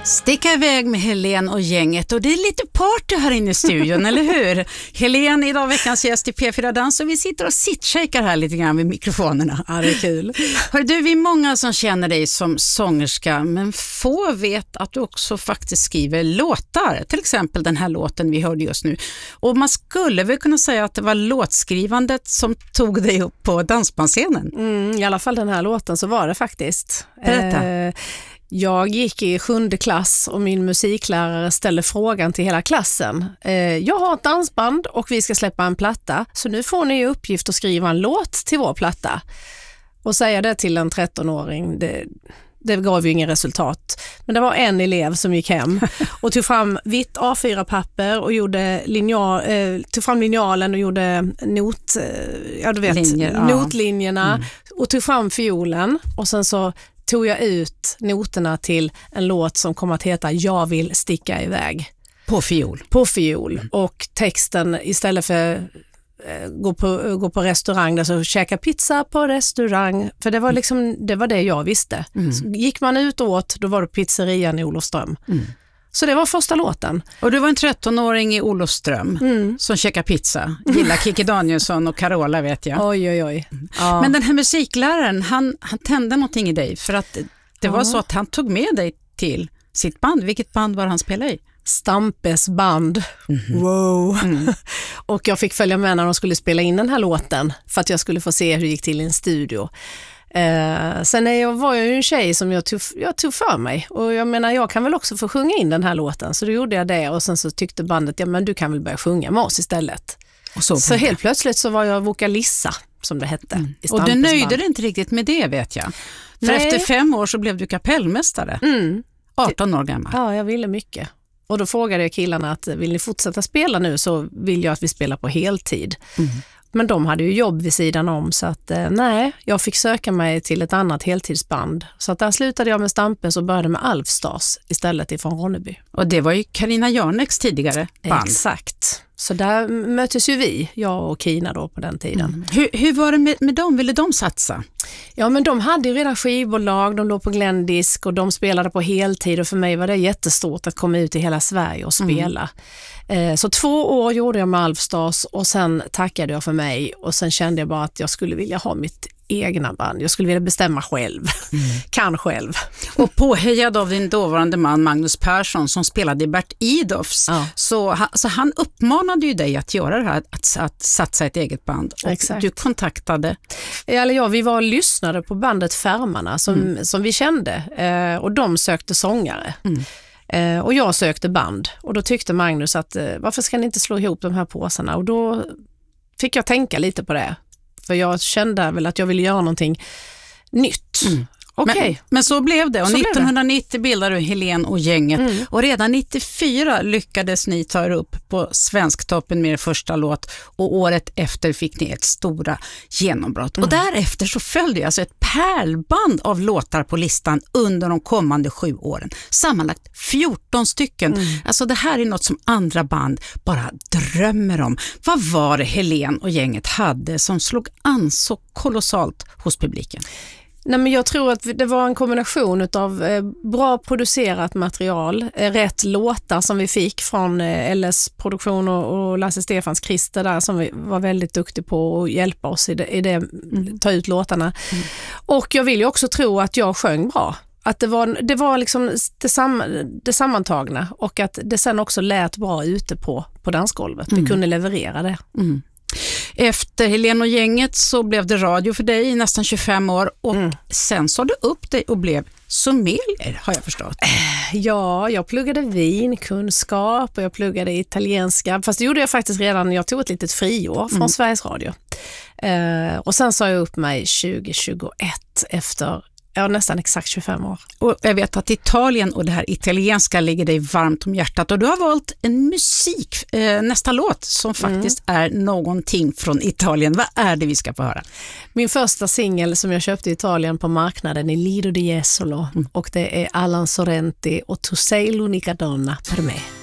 Sticka iväg med Helen och gänget, och det är lite party här inne i studion, eller hur? Helen är idag veckans gäst i P4 Dans och vi sitter och sittshakar här lite grann vid mikrofonerna. Ja, det är kul. Hör du, vi är många som känner dig som sångerska, men få vet att du också faktiskt skriver låtar. Till exempel den här låten vi hörde just nu. Och man skulle väl kunna säga att det var låtskrivandet som tog dig upp på dansbandsscenen. I alla fall den här låten så var det faktiskt. Berätta. Jag gick i 7:e klass och min musiklärare ställde frågan till hela klassen. Jag har ett dansband och vi ska släppa en platta, så nu får ni i uppgift att skriva en låt till vår platta. Och säga det till en 13-åring, det gav ju ingen resultat. Men det var en elev som gick hem och tog fram vitt A4-papper och tog fram linjalen och gjorde notlinjerna och tog fram fiolen, och sen så tog jag ut noterna till en låt som kommer att heta Jag vill sticka iväg. På fiol. Och texten, istället för gå på restaurang där, så käka pizza på restaurang. För det var det jag visste. Så gick man ut och åt, då var det pizzerian i Olofström. Så det var första låten. Och du var en 13-åring i Olofström som käkade pizza. Gillar Kikki Danielsson och Carola, vet jag. Oj. Ja. Men den här musikläraren, han tände någonting i dig. För att det var så att han tog med dig till sitt band. Vilket band var han spelade i? Stampes band. Wow. Och jag fick följa med när de skulle spela in den här låten, för att jag skulle få se hur det gick till i en studio. Sen var jag ju en tjej som jag tog för mig, och jag menar, jag kan väl också få sjunga in den här låten, så då gjorde jag det, och sen så tyckte bandet, ja men du kan väl börja sjunga med oss istället. Och så helt plötsligt så var jag vokalissa, som det hette. Och du nöjde dig inte riktigt med det, vet jag. För efter 5 år så blev du kapellmästare. 18 år gammal. Ja, jag ville mycket. Och då frågade jag killarna att vill ni fortsätta spela nu, så vill jag att vi spelar på heltid. Men de hade ju jobb vid sidan om, så att nej, jag fick söka mig till ett annat heltidsband. Så att där slutade jag med Stampes och började med Alfstars istället ifrån Ronneby. Och det var ju Carina Jarneks tidigare band. Exakt. Så där möttes ju vi, jag och Kina då på den tiden. Hur var det med dem? Ville de satsa? Ja, men de hade ju redan skivbolag, de låg på Glendisk och de spelade på heltid, och för mig var det jättestort att komma ut i hela Sverige och spela. Så 2 år gjorde jag med Alfstars, och sen tackade jag för mig, och sen kände jag bara att jag skulle vilja ha mitt egna band. Jag skulle vilja bestämma själv. Kan själv. Och påhejad av din dåvarande man Magnus Persson som spelade i Bert Idolfs. Ja. Så han uppmanade ju dig att göra det här, att satsa ett eget band. Och exakt. Du kontaktade... vi var och lyssnade på bandet Färmarna som vi kände. Och de sökte sångare. Och jag sökte band. Och då tyckte Magnus att varför ska ni inte slå ihop de här påsarna? Och då fick jag tänka lite på det. För jag kände väl att jag ville göra någonting nytt. Okay. Men så blev det. Och 1990 bildade du Helen och gänget. Och redan 94 lyckades ni ta er upp på Svensktoppen med er första låt. Och året efter fick ni ett stora genombrott. Och därefter så följde alltså ett pärlband av låtar på listan under de kommande 7 åren. Sammanlagt 14 stycken. Alltså det här är något som andra band bara drömmer om. Vad var det Helen och gänget hade som slog an så kolossalt hos publiken? Nej, men jag tror att det var en kombination av bra producerat material, rätt låtar som vi fick från LS Produktion och Lasse Stefans Christer där, som vi var väldigt duktig på att hjälpa oss i det ta ut låtarna. Och jag vill ju också tro att jag sjöng bra. Att det var liksom det sammantagna, och att det sen också lät bra ute på dansgolvet. Vi kunde leverera det. Efter Helen och gänget så blev det radio för dig i nästan 25 år, och sen sa du upp dig och blev sommelier, har jag förstått. Ja, jag pluggade vinkunskap och jag pluggade italienska, fast det gjorde jag faktiskt redan när jag tog ett litet friår från Sveriges Radio. Och sen sa jag upp mig 2021 efter nästan exakt 25 år. Och jag vet att Italien och det här italienska ligger dig varmt om hjärtat, och du har valt en musik, nästa låt som faktiskt är någonting från Italien. Vad är det vi ska få höra? Min första singel som jag köpte i Italien på marknaden är Lido di Jesolo, och det är Alan Sorrenti och Tu sei l'unica donna per me.